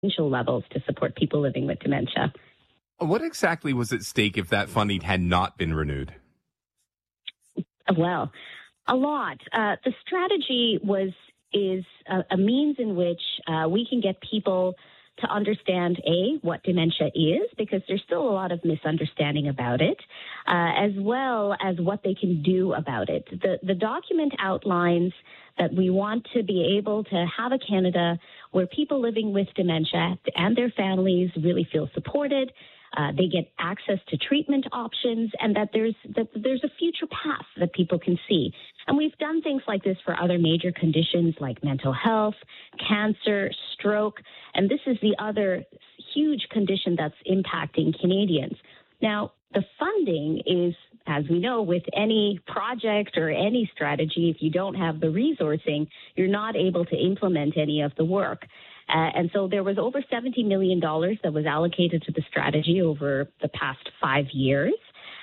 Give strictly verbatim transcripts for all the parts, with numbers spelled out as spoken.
levels to support people living with dementia. What exactly was at stake if that funding had not been renewed? Well, a lot. Uh, the strategy was is a, a means in which uh, we can get people to understand, A, what dementia is, because there's still a lot of misunderstanding about it, uh, as well as what they can do about it. The, the document outlines that we want to be able to have a Canada where people living with dementia and their families really feel supported. Uh, they get access to treatment options, and that there's that there's a future path that people can see. And we've done things like this for other major conditions like mental health, cancer, stroke, and this is the other huge condition that's impacting Canadians. Now, the funding is, as we know, with any project or any strategy, if you don't have the resourcing, you're not able to implement any of the work. Uh, and so there was over seventy million dollars that was allocated to the strategy over the past five years.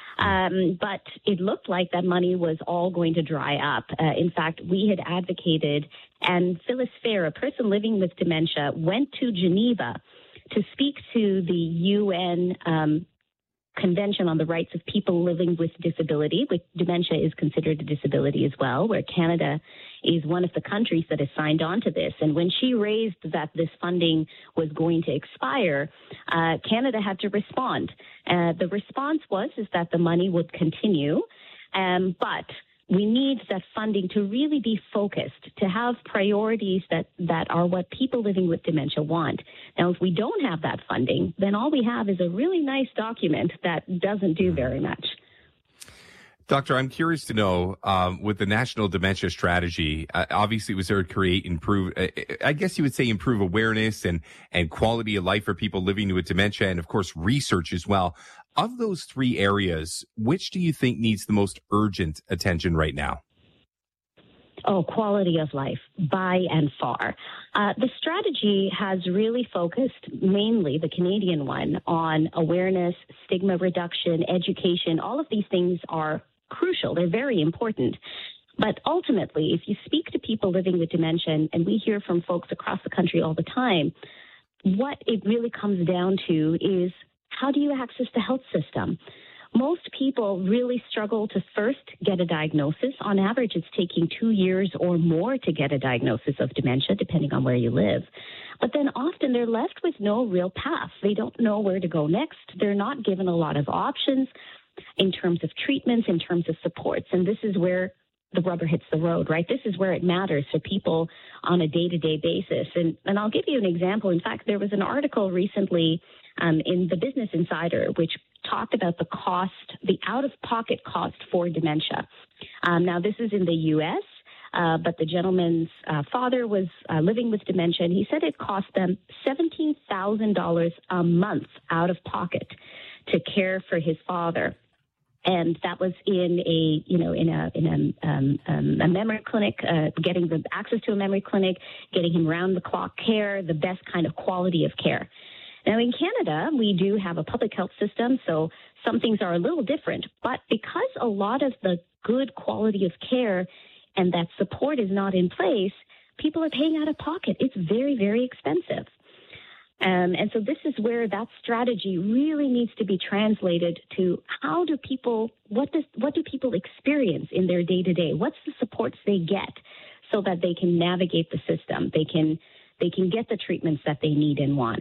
Um, but it looked like that money was all going to dry up. Uh, in fact, we had advocated, and Phyllis Fair, a person living with dementia, went to Geneva to speak to the U N um, Convention on the Rights of People Living with Disability, which dementia is considered a disability as well, where Canada is one of the countries that has signed on to this. And when she raised that this funding was going to expire, uh, Canada had to respond. Uh, the response was is that the money would continue, um, but we need that funding to really be focused, to have priorities that, that are what people living with dementia want. Now, if we don't have that funding, then all we have is a really nice document that doesn't do very much. Doctor, I'm curious to know, um, with the National Dementia Strategy, uh, obviously it was there to create, improve, uh, I guess you would say improve awareness and, and quality of life for people living with dementia, and of course research as well. Of those three areas, which do you think needs the most urgent attention right now? Oh, quality of life, by and far. Uh, the strategy has really focused, mainly the Canadian one, on awareness, stigma reduction, education. All of these things are crucial. They're very important. But ultimately, if you speak to people living with dementia, and we hear from folks across the country all the time, what it really comes down to is, how do you access the health system? Most people really struggle to first get a diagnosis. On average, it's taking two years or more to get a diagnosis of dementia, depending on where you live. But then often they're left with no real path. They don't know where to go next. They're not given a lot of options in terms of treatments, in terms of supports. And this is where the rubber hits the road, right? This is where it matters for people on a day-to-day basis. And, and I'll give you an example. In fact, there was an article recently um, in the Business Insider, which talked about the cost, the out-of-pocket cost for dementia. Um, now, this is in the U S, uh, but the gentleman's uh, father was uh, living with dementia, and he said it cost them seventeen thousand dollars a month out of pocket to care for his father. And that was in a, you know, in a in a, um, um, a memory clinic, uh, getting the access to a memory clinic, getting him round-the-clock care, the best kind of quality of care. Now, in Canada, we do have a public health system, so some things are a little different. But because a lot of the good quality of care and that support is not in place, people are paying out of pocket. It's very, very expensive. Um, and so this is where that strategy really needs to be translated to how do people, what does, what do people experience in their day-to-day? What's the supports they get so that they can navigate the system? They can, they can get the treatments that they need and want.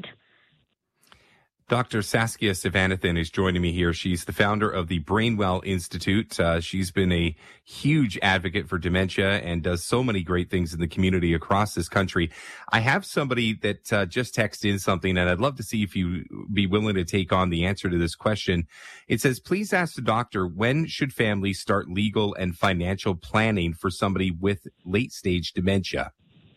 Doctor Saskia Sivanathan is joining me here. She's the founder of the Brainwell Institute. Uh, she's been a huge advocate for dementia and does so many great things in the community across this country. I have somebody that uh, just texted in something, and I'd love to see if you be willing to take on the answer to this question. It says, please ask the doctor, when should families start legal and financial planning for somebody with late-stage dementia?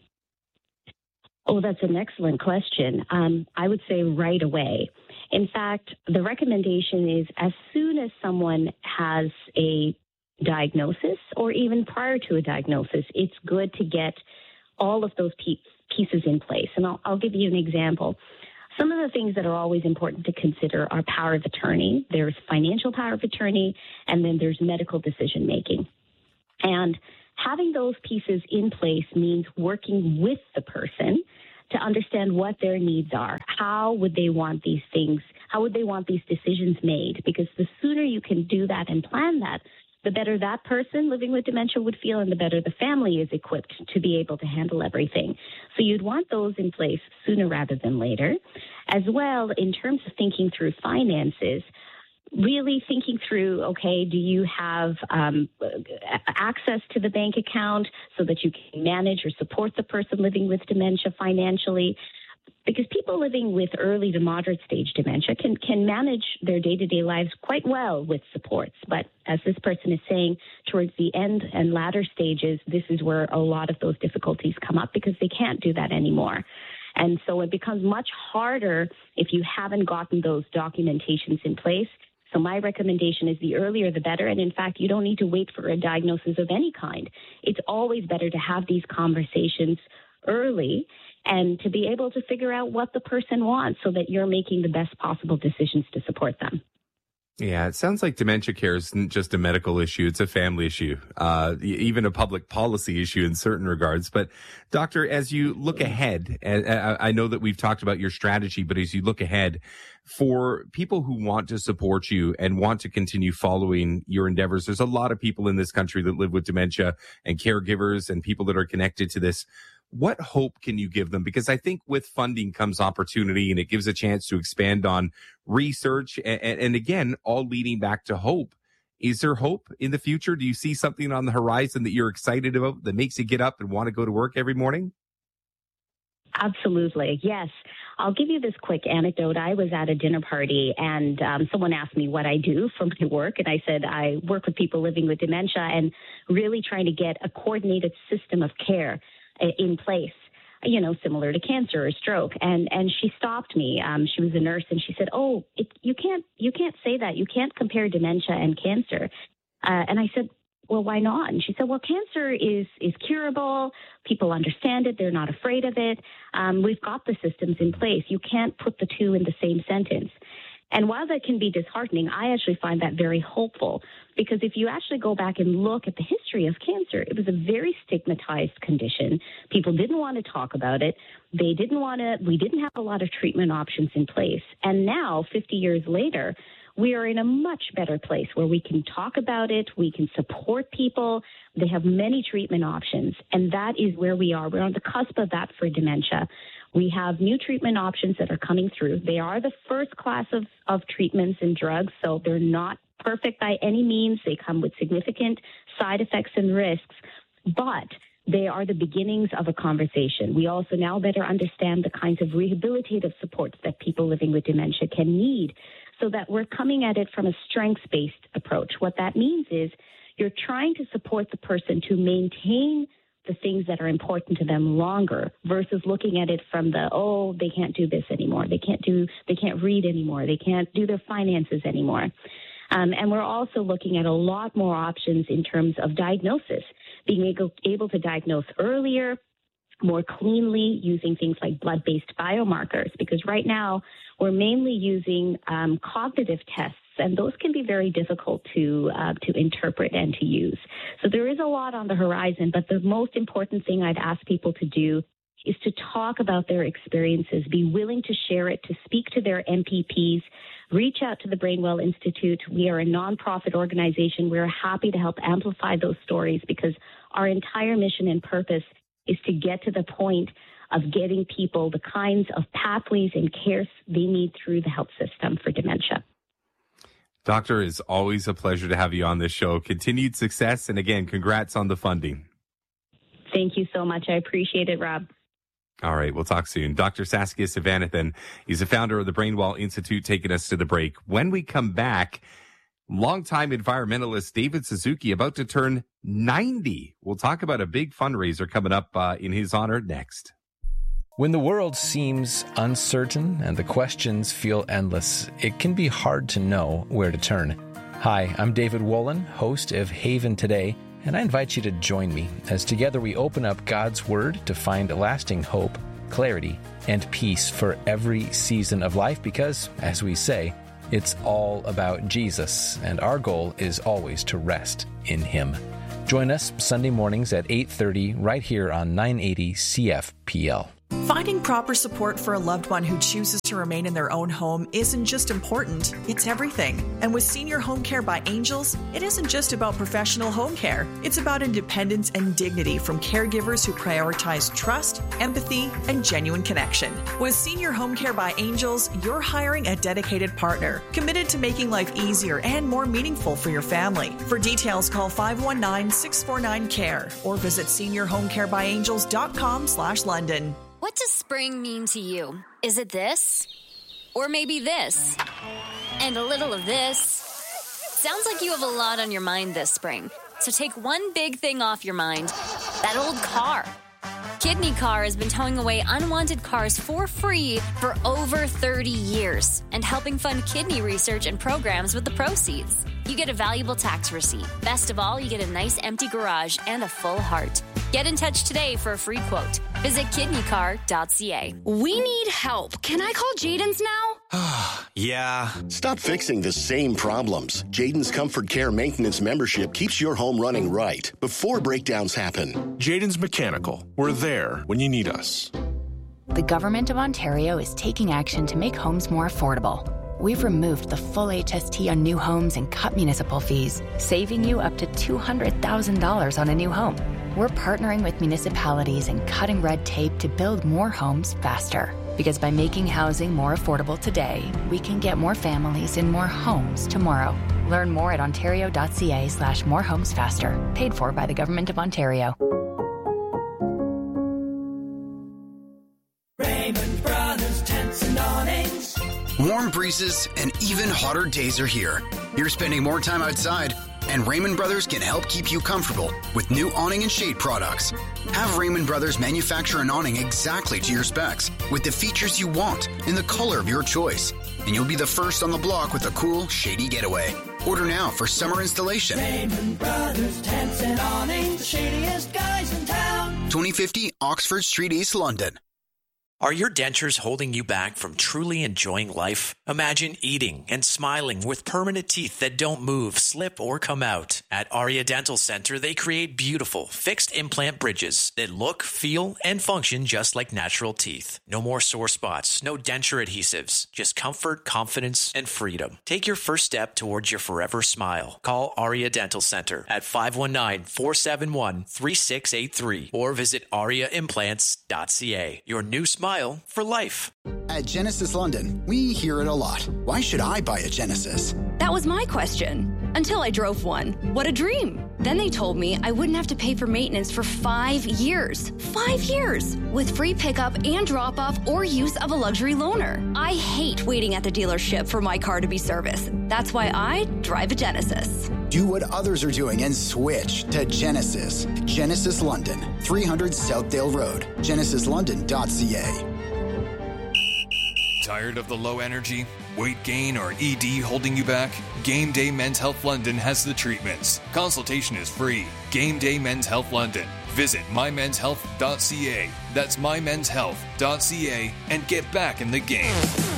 Oh, that's an excellent question. Um, I would say right away. In fact, the recommendation is as soon as someone has a diagnosis or even prior to a diagnosis, it's good to get all of those pe- pieces in place. And I'll, I'll give you an example. Some of the things that are always important to consider are power of attorney. There's financial power of attorney, and then there's medical decision making. And having those pieces in place means working with the person to understand what their needs are. How would they want these things? How would they want these decisions made? Because the sooner you can do that and plan that, the better that person living with dementia would feel, and the better the family is equipped to be able to handle everything. So you'd want those in place sooner rather than later. As well, in terms of thinking through finances, really thinking through, okay, do you have um, access to the bank account so that you can manage or support the person living with dementia financially? Because people living with early to moderate stage dementia can, can manage their day-to-day lives quite well with supports. But as this person is saying, towards the end and latter stages, this is where a lot of those difficulties come up because they can't do that anymore. And so it becomes much harder if you haven't gotten those documentations in place. So my recommendation is the earlier the better. And in fact, you don't need to wait for a diagnosis of any kind. It's always better to have these conversations early and to be able to figure out what the person wants so that you're making the best possible decisions to support them. Yeah, it sounds like dementia care isn't just a medical issue. It's a family issue, uh, even a public policy issue in certain regards. But doctor, as you look ahead, I know that we've talked about your strategy, but as you look ahead for people who want to support you and want to continue following your endeavors, there's a lot of people in this country that live with dementia and caregivers and people that are connected to this. What hope can you give them? Because I think with funding comes opportunity, and it gives a chance to expand on research. And, and again, all leading back to hope. Is there hope in the future? Do you see something on the horizon that you're excited about that makes you get up and want to go to work every morning? Absolutely. Yes. I'll give you this quick anecdote. I was at a dinner party and um, someone asked me what I do for my work. And I said, I work with people living with dementia and really trying to get a coordinated system of care in place, you know, similar to cancer or stroke. And and she stopped me. Um, she was a nurse, and she said, "Oh, it, you can't you can't say that. You can't compare dementia and cancer." Uh, and I said, "Well, why not?" And she said, "Well, cancer is is curable. People understand it. They're not afraid of it. Um, we've got the systems in place. You can't put the two in the same sentence." And while that can be disheartening, I actually find that very hopeful, because if you actually go back and look at the history of cancer, it was a very stigmatized condition. People didn't want to talk about it. They didn't want to, we didn't have a lot of treatment options in place. And now, fifty years later, we are in a much better place where we can talk about it. We can support people. They have many treatment options. And that is where we are. We're on the cusp of that for dementia. We have new treatment options that are coming through. They are the first class of, of treatments and drugs, so they're not perfect by any means. They come with significant side effects and risks, but they are the beginnings of a conversation. We also now better understand the kinds of rehabilitative supports that people living with dementia can need, so that we're coming at it from a strengths-based approach. What that means is you're trying to support the person to maintain the things that are important to them longer versus looking at it from the, oh, they can't do this anymore. They can't do, they can't read anymore. They can't do their finances anymore. Um, and we're also looking at a lot more options in terms of diagnosis, being able, able to diagnose earlier, more cleanly, using things like blood-based biomarkers, because right now we're mainly using um, cognitive tests, and those can be very difficult to uh, to interpret and to use. So there is a lot on the horizon, but the most important thing I'd ask people to do is to talk about their experiences, be willing to share it, to speak to their M P Ps, reach out to the Brainwell Institute. We are a nonprofit organization. We're happy to help amplify those stories, because our entire mission and purpose is to get to the point of getting people the kinds of pathways and care they need through the health system for dementia. Doctor, it's always a pleasure to have you on this show. Continued success, and again, congrats on the funding. Thank you so much. I appreciate it, Rob. All right, we'll talk soon. Doctor Saskia Sivanathan, he's the founder of the Brainwell Institute, taking us to the break. When we come back, longtime environmentalist David Suzuki about to turn ninety. We'll talk about a big fundraiser coming up uh, in his honor next. When the world seems uncertain and the questions feel endless, it can be hard to know where to turn. Hi, I'm David Wolin, host of Haven Today, and I invite you to join me as together we open up God's Word to find lasting hope, clarity, and peace for every season of life, because, as we say, it's all about Jesus, and our goal is always to rest in Him. Join us Sunday mornings at eight thirty right here on nine eighty C F P L. Finding proper support for a loved one who chooses to remain in their own home isn't just important, it's everything. And with Senior Home Care by Angels, it isn't just about professional home care. It's about independence and dignity from caregivers who prioritize trust, empathy, and genuine connection. With Senior Home Care by Angels, you're hiring a dedicated partner, committed to making life easier and more meaningful for your family. For details, call five one nine, six four nine, C A R E or visit senior home care by angels dot com slash London. What does spring mean to you? Is it this? Or maybe this? And a little of this? Sounds like you have a lot on your mind this spring. So take one big thing off your mind. That old car. Kidney Car has been towing away unwanted cars for free for over thirty years and helping fund kidney research and programs with the proceeds. You get a valuable tax receipt. Best of all, you get a nice empty garage and a full heart. Get in touch today for a free quote. Visit kidney car dot c a. We need help. Can I call Jaden's now? Yeah. Stop fixing the same problems. Jaden's Comfort Care Maintenance membership keeps your home running right before breakdowns happen. Jaden's Mechanical. We're there when you need us. The Government of Ontario is taking action to make homes more affordable. We've removed the full H S T on new homes and cut municipal fees, saving you up to two hundred thousand dollars on a new home. We're partnering with municipalities and cutting red tape to build more homes faster. Because by making housing more affordable today, we can get more families in more homes tomorrow. Learn more at ontario dot c a slash more homes faster. Paid for by the Government of Ontario. Raymond Brothers Tents and Awnings. Warm breezes and even hotter days are here. You're spending more time outside, and Raymond Brothers can help keep you comfortable with new awning and shade products. Have Raymond Brothers manufacture an awning exactly to your specs with the features you want in the color of your choice. And you'll be the first on the block with a cool, shady getaway. Order now for summer installation. Raymond Brothers Tents and Awnings, the shadiest guys in town. twenty fifty Oxford Street, East London. Are your dentures holding you back from truly enjoying life? Imagine eating and smiling with permanent teeth that don't move, slip, or come out. At Aria Dental Center, they create beautiful, fixed implant bridges that look, feel, and function just like natural teeth. No more sore spots, no denture adhesives, just comfort, confidence, and freedom. Take your first step towards your forever smile. Call Aria Dental Center at five one nine, four seven one, three six eight three or visit aria implants dot c a. Your new smile for life. At Genesis London, we hear it a lot. Why should I buy a Genesis? That was my question. Until I drove one. What a dream. Then they told me I wouldn't have to pay for maintenance for five years. Five years! With free pickup and drop-off or use of a luxury loaner. I hate waiting at the dealership for my car to be serviced. That's why I drive a Genesis. Do what others are doing and switch to Genesis. Genesis London, three hundred Southdale Road. genesis london dot c a. Tired of the low energy, weight gain, or E D holding you back? Game Day Men's Health London has the treatments. Consultation is free. Game Day Men's Health London. Visit my mens health dot c a. That's my mens health dot c a and get back in the game.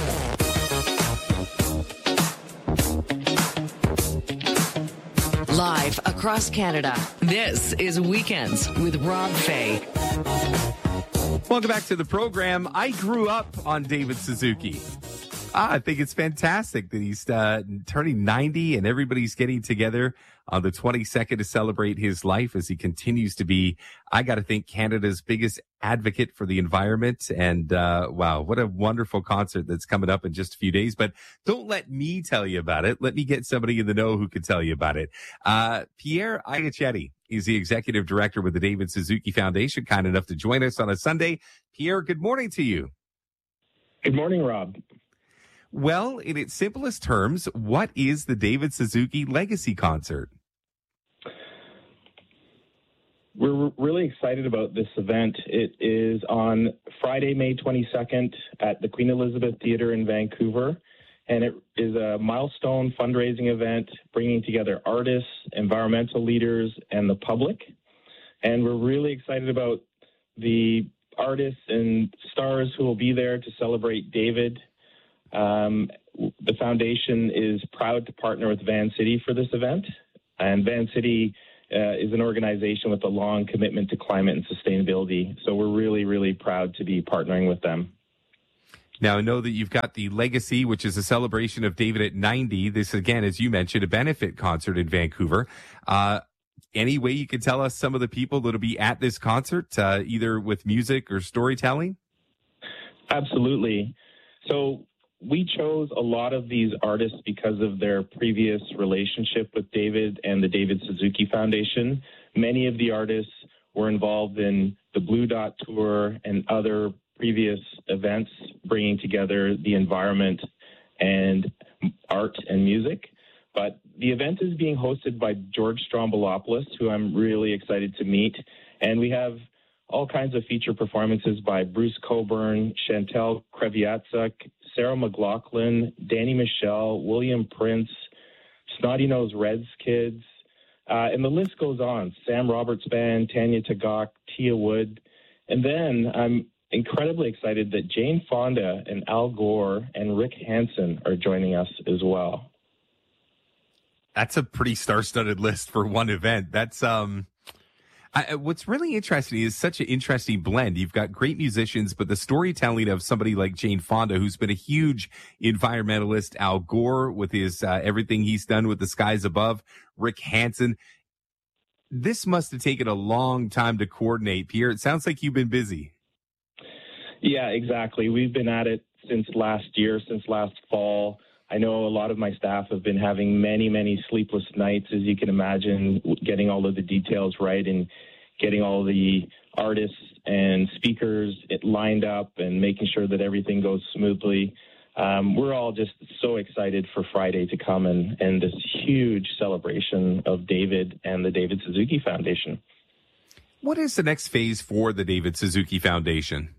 Live across Canada, this is Weekends with Rob Fay. Welcome back to the program. I grew up on David Suzuki. Ah, I think it's fantastic that he's uh, turning ninety and everybody's getting together on the twenty-second to celebrate his life as he continues to be, I got to think, Canada's biggest advocate for the environment. And uh, wow, what a wonderful concert that's coming up in just a few days. But don't let me tell you about it. Let me get somebody in the know who can tell you about it. Uh, Pierre Iacetti is the executive director with the David Suzuki Foundation, kind enough to join us on a Sunday. Pierre, good morning to you. Good morning, Rob. Well, in its simplest terms, what is the David Suzuki Legacy Concert? We're really excited about this event. It is on Friday, May twenty-second at the Queen Elizabeth Theatre in Vancouver, and it is a milestone fundraising event bringing together artists, environmental leaders, and the public. And we're really excited about the artists and stars who will be there to celebrate David. Um, the foundation is proud to partner with Van City for this event, and Van City uh, is an organization with a long commitment to climate and sustainability. So we're really, really proud to be partnering with them. Now, I know that you've got the Legacy, which is a celebration of David at ninety. This, again, as you mentioned, a benefit concert in Vancouver. Uh, any way you could tell us some of the people that will be at this concert, uh, either with music or storytelling? Absolutely. So we chose a lot of these artists because of their previous relationship with David and the David Suzuki Foundation. Many of the artists were involved in the Blue Dot Tour and other previous events bringing together the environment and art and music. But the event is being hosted by George Strombolopoulos, who I'm really excited to meet. And we have all kinds of feature performances by Bruce Coburn, Chantel Kreviatzuk, Sarah McLaughlin, Danny Michelle, William Prince, Snotty Nose Reds Kids, uh, and the list goes on. Sam Roberts Band, Tanya Tagaq, Tia Wood. And then I'm incredibly excited that Jane Fonda and Al Gore and Rick Hansen are joining us as well. That's a pretty star-studded list for one event. That's um, I, what's really interesting is such an interesting blend. You've got great musicians, but the storytelling of somebody like Jane Fonda, who's been a huge environmentalist, Al Gore with his uh, everything he's done with The Skies Above, Rick Hansen. This must have taken a long time to coordinate, Pierre. It sounds like you've been busy. Yeah, exactly. We've been at it since last year, since last fall. I know a lot of my staff have been having many, many sleepless nights, as you can imagine, getting all of the details right and getting all the artists and speakers lined up and making sure that everything goes smoothly. Um, we're all just so excited for Friday to come and, and this huge celebration of David and the David Suzuki Foundation. What is the next phase for the David Suzuki Foundation?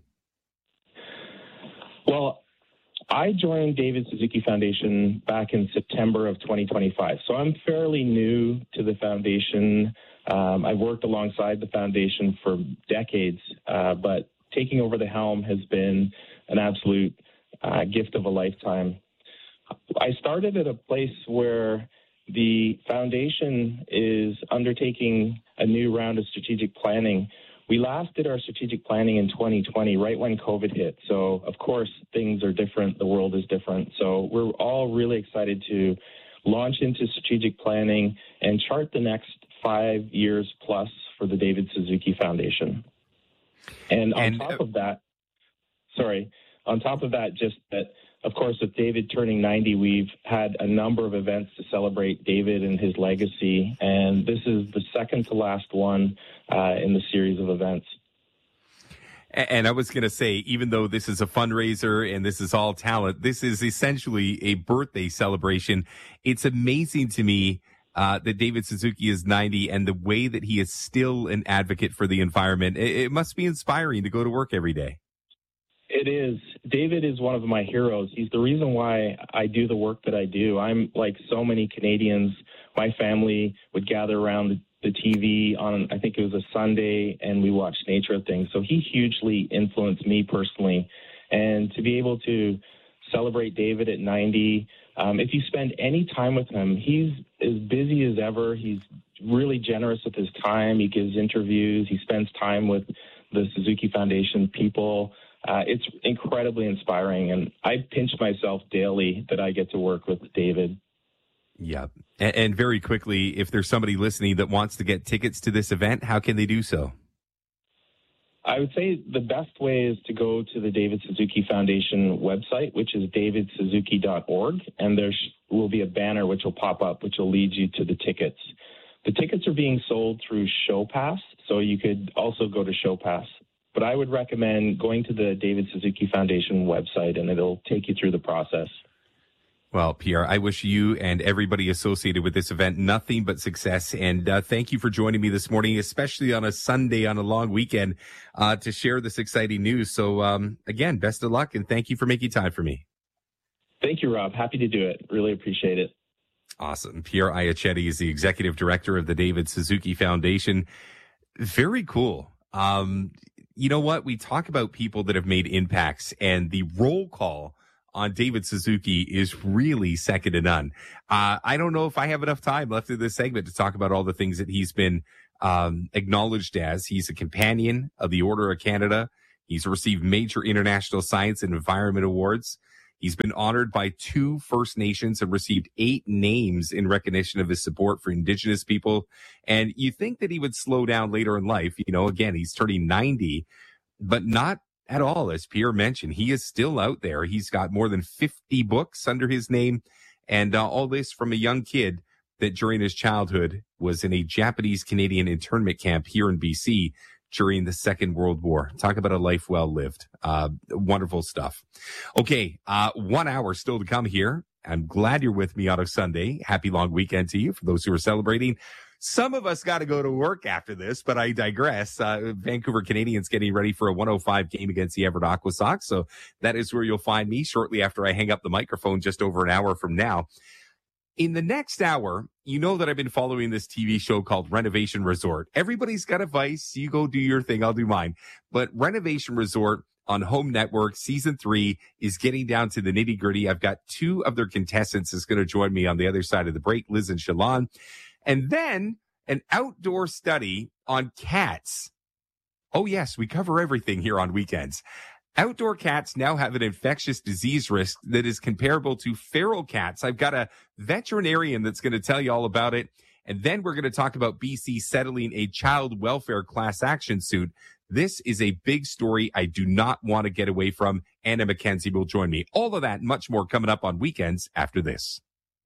Well, I joined David Suzuki Foundation back in September of twenty twenty-five, so I'm fairly new to the foundation. Um, I've worked alongside the foundation for decades, uh, but taking over the helm has been an absolute uh, gift of a lifetime. I started at a place where the foundation is undertaking a new round of strategic planning. We last did our strategic planning in twenty twenty, right when COVID hit. So, of course, things are different. The world is different. So we're all really excited to launch into strategic planning and chart the next five years plus for the David Suzuki Foundation. And on and, top of that, sorry, on top of that, just that, of course, with David turning ninety, we've had a number of events to celebrate David and his legacy, and this is the second to last one uh, in the series of events. And I was going to say, even though this is a fundraiser and this is all talent, this is essentially a birthday celebration. It's amazing to me uh, that David Suzuki is ninety and the way that he is still an advocate for the environment. It, it must be inspiring to go to work every day. It is. David is one of my heroes. He's the reason why I do the work that I do. I'm like so many Canadians. My family would gather around the, the T V on, I think it was a Sunday, and we watched nature things. So he hugely influenced me personally. And to be able to celebrate David at ninety, um, if you spend any time with him, he's as busy as ever. He's really generous with his time. He gives interviews. He spends time with the Suzuki Foundation people. Uh, it's incredibly inspiring, and I pinch myself daily that I get to work with David. Yeah. And, and very quickly, if there's somebody listening that wants to get tickets to this event, how can they do so? I would say the best way is to go to the David Suzuki Foundation website, which is david suzuki dot org, and there will be a banner which will pop up, which will lead you to the tickets. The tickets are being sold through ShowPass, so you could also go to ShowPass. But I would recommend going to the David Suzuki Foundation website, and it'll take you through the process. Well, Pierre, I wish you and everybody associated with this event nothing but success. And uh, thank you for joining me this morning, especially on a Sunday, on a long weekend, uh, to share this exciting news. So, um, again, best of luck, and thank you for making time for me. Thank you, Rob. Happy to do it. Really appreciate it. Awesome. Pierre Iacetti is the executive director of the David Suzuki Foundation. Very cool. Um, you know what? We talk about people that have made impacts, and the roll call on David Suzuki is really second to none. Uh, I don't know if I have enough time left in this segment to talk about all the things that he's been um, acknowledged as. He's a companion of the Order of Canada. He's received major international science and environment awards. He's been honored by two First Nations and received eight names in recognition of his support for Indigenous people. And you think that he would slow down later in life. You know, again, he's turning ninety, but not at all. As Pierre mentioned, he is still out there. He's got more than fifty books under his name, and uh, all this from a young kid that during his childhood was in a Japanese-Canadian internment camp here in B C during the Second World War. Talk about a life well lived. Uh, wonderful stuff. Okay, uh, one hour still to come here. I'm glad you're with me on a Sunday. Happy long weekend to you for those who are celebrating. Some of us got to go to work after this, but I digress. Uh, Vancouver Canadians getting ready for a one oh five game against the Everett Aqua Sox. So that is where you'll find me shortly after I hang up the microphone just over an hour from now. In the next hour, you know that I've been following this T V show called Renovation Resort. Everybody's got a vice. You go do your thing. I'll do mine. But Renovation Resort on Home Network season three is getting down to the nitty gritty. I've got two of their contestants that's going to join me on the other side of the break, Liz and Shalon. And then an outdoor study on cats. Oh, yes, we cover everything here on weekends. Outdoor cats now have an infectious disease risk that is comparable to feral cats. I've got a veterinarian that's going to tell you all about it. And then we're going to talk about B C settling a child welfare class action suit. This is a big story I do not want to get away from. Anna McKenzie will join me. All of that and much more coming up on weekends after this.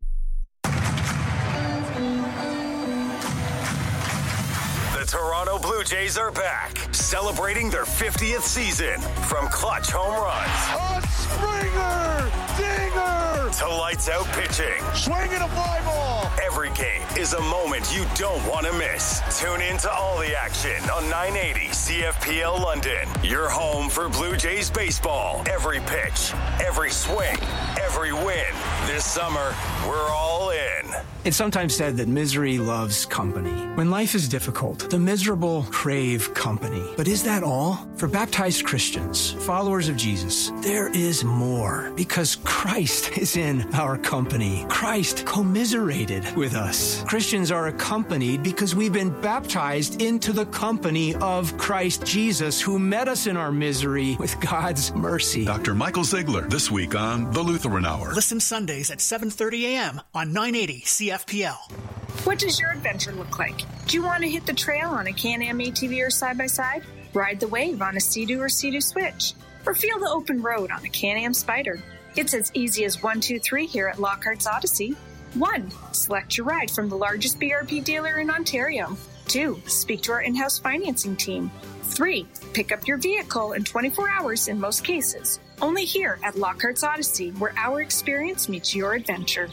Toronto Blue Jays are back, celebrating their fiftieth season. From clutch home runs, a Springer, dinger, to lights out pitching, swinging a fly ball. Every game is a moment you don't want to miss. Tune in to all the action on nine eighty C F P L London. Your home for Blue Jays baseball. Every pitch, every swing, every win. This summer, we're all in. It's sometimes said that misery loves company. When life is difficult, the miserable crave company. But is that all? For baptized Christians, followers of Jesus, there is more, because Christ is in our company. Christ commiserated with us. Christians are accompanied because we've been baptized into the company of Christ Jesus, who met us in our misery with God's mercy. Doctor Michael Ziegler, this week on The Lutheran Hour. Listen Sundays at seven thirty a.m. on nine eighty C F P L. What does your adventure look like? Do you want to hit the trail on a Can-Am A T V or side-by-side? Ride the wave on a Sea-Doo or Sea-Doo Switch? Or feel the open road on a Can-Am Spyder? It's as easy as one, two, three here at Lockhart's Odyssey. One, select your ride from the largest B R P dealer in Ontario. Two, speak to our in-house financing team. Three, pick up your vehicle in twenty-four hours in most cases. Only here at Lockhart's Odyssey, where our experience meets your adventure.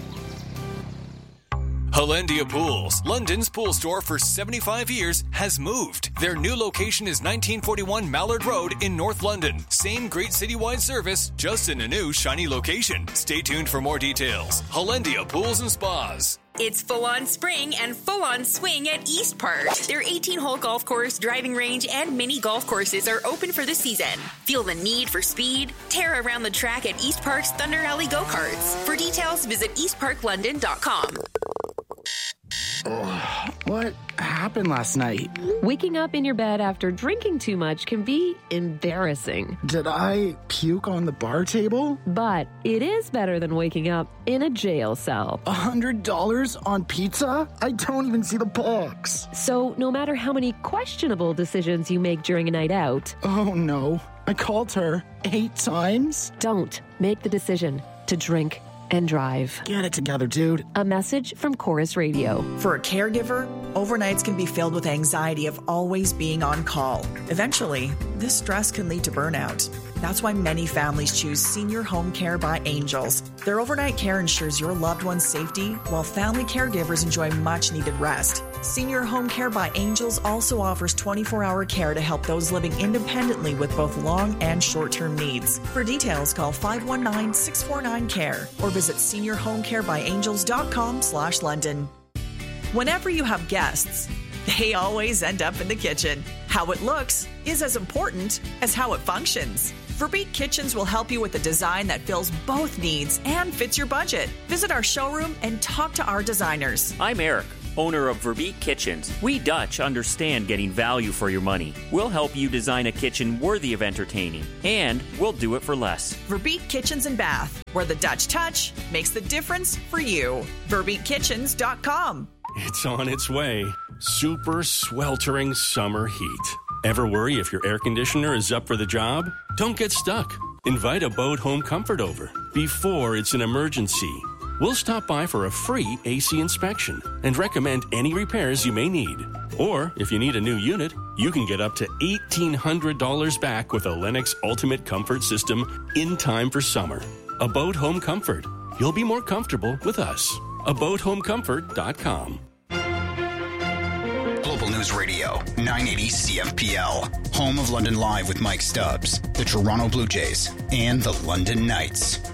Hollandia Pools, London's pool store for seventy-five years, has moved. Their new location is nineteen forty-one Mallard Road in North London. Same great citywide service, just in a new shiny location. Stay tuned for more details. Hollandia Pools and Spas. It's full-on spring and full-on swing at East Park. Their eighteen-hole golf course, driving range, and mini golf courses are open for the season. Feel the need for speed? Tear around the track at East Park's Thunder Alley Go-Karts. For details, visit east park london dot com. Oh, what happened last night? Waking up in your bed after drinking too much can be embarrassing. Did I puke on the bar table? But it is better than waking up in a jail cell. A hundred dollars on pizza? I don't even see the box. So no matter how many questionable decisions you make during a night out... Oh no, I called her eight times? Don't make the decision to drink and drive. Get it together, dude. A message from Chorus Radio. For a caregiver, overnights can be filled with anxiety of always being on call. Eventually, this stress can lead to burnout. That's why many families choose Senior Home Care by Angels. Their overnight care ensures your loved one's safety, while family caregivers enjoy much-needed rest. Senior Home Care by Angels also offers twenty-four hour care to help those living independently with both long and short-term needs. For details, call five one nine, six four nine, C A R E or visit senior home care by angels dot com slash London. Whenever you have guests, they always end up in the kitchen. How it looks is as important as how it functions. Verbeek Kitchens will help you with a design that fills both needs and fits your budget. Visit our showroom and talk to our designers. I'm Eric, owner of Verbeek Kitchens. We Dutch understand getting value for your money. We'll help you design a kitchen worthy of entertaining, and we'll do it for less. Verbeek Kitchens and Bath, where the Dutch touch makes the difference for you. Verbeek Kitchens dot com. It's on its way. Super sweltering summer heat. Ever worry if your air conditioner is up for the job? Don't get stuck. Invite Abode Home Comfort over before it's an emergency. We'll stop by for a free A C inspection and recommend any repairs you may need. Or, if you need a new unit, you can get up to eighteen hundred dollars back with a Lennox Ultimate Comfort System in time for summer. Abode Home Comfort. You'll be more comfortable with us. Abode Home Comfort dot com. Global News Radio, nine eighty C F P L. Home of London Live with Mike Stubbs, the Toronto Blue Jays, and the London Knights.